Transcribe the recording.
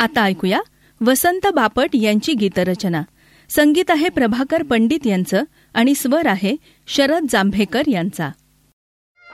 आता ऐकूया वसंत बापट यांची गीतरचना. संगीत आहे प्रभाकर पंडित यांचं आणि स्वर आहे शरद जांभेकर यांचा.